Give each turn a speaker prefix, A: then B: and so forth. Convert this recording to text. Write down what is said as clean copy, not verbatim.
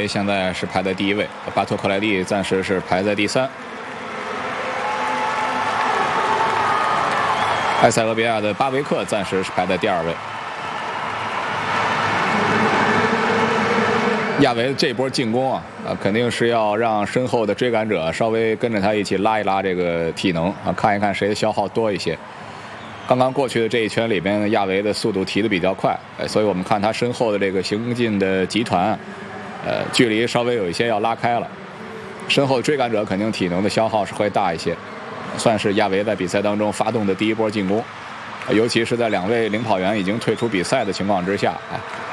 A: 维现在是排在第1位，巴托克莱利暂时是排在第3。埃塞俄比亚的巴维克暂时是排在第2位。亚维这波进攻肯定是要让身后的追赶者稍微跟着他一起拉一拉这个体能看一看谁的消耗多一些。刚刚过去的这一圈里边，亚维的速度提得比较快，所以我们看他身后的这个行进的集团，距离稍微有一些要拉开了。身后追赶者肯定体能的消耗是会大一些，算是亚维在比赛当中发动的第一波进攻，尤其是在2位领跑员已经退出比赛的情况之下